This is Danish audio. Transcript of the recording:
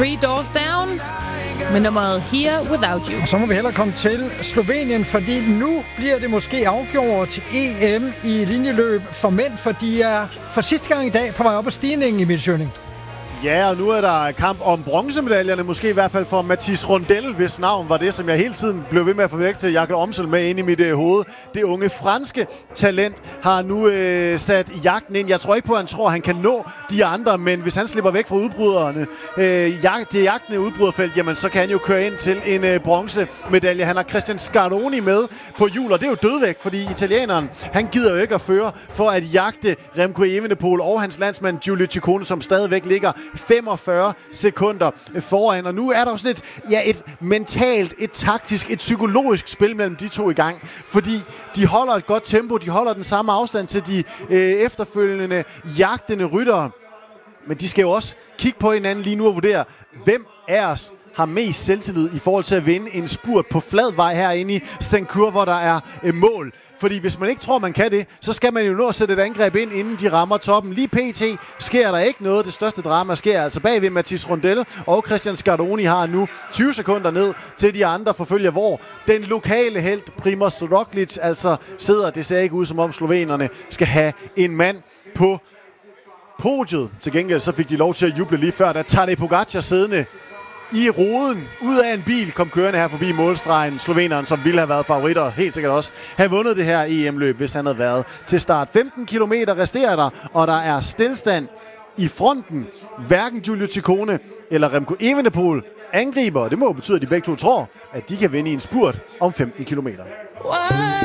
Three Doors Down med nummeret Here Without You. Og så må vi hellere komme til Slovenien, fordi nu bliver det måske afgjort til EM i linjeløb for mænd, for de er for sidste gang i dag på vej op ad stigningen i midtskydning. Ja, og nu er der kamp om bronzemedaljerne, måske i hvert fald for Mathis Rondel, hvis navn var det, som jeg hele tiden blev ved med at forvægte Jakob Omsel med ind i mit hoved. Det unge franske talent har nu sat jagten ind. Jeg tror ikke på, at han tror, at han kan nå de andre, men hvis han slipper væk fra udbryderne, det jagtende udbryderfelt, jamen så kan han jo køre ind til en bronzemedalje. Han har Christian Scaroni med på hjul, og det er jo dødvægt, fordi italieneren, han gider jo ikke at føre for at jagte Remco Evenepoel og hans landsmand Giulio Ciccone, som stadigvæk ligger 45 sekunder foran, og nu er der jo sådan et mentalt, et taktisk, et psykologisk spil mellem de to i gang, fordi de holder et godt tempo, de holder den samme afstand til de efterfølgende jagtende ryttere, men de skal jo også kigge på hinanden lige nu og vurdere, hvem af os har mest selvtillid i forhold til at vinde en spurt på flad vej herinde i Stenkur, hvor der er mål. Fordi hvis man ikke tror, man kan det, så skal man jo nå at sætte et angreb ind, inden de rammer toppen. Lige pt. Sker der ikke noget. Det største drama sker altså bagved Mathis Rondel, og Christian Scaroni har nu 20 sekunder ned til de andre forfølger, hvor den lokale helt Primož Roglič altså sidder. Det ser ikke ud, som om slovenerne skal have en mand på podiet. Til gengæld så fik de lov til at juble lige før, da Tadej Pogačar siddende i roden ud af en bil kom kørende her forbi målstregen. Sloveneren, som ville have været favoritter, helt sikkert også have vundet det her EM-løb, hvis han havde været til start. 15 kilometer resterer der, og der er stilstand i fronten. Hverken Giulio Ciccone eller Remco Evenepoel angriber, og det må jo betyde, at de begge to tror, at de kan vinde i en spurt om 15 kilometer.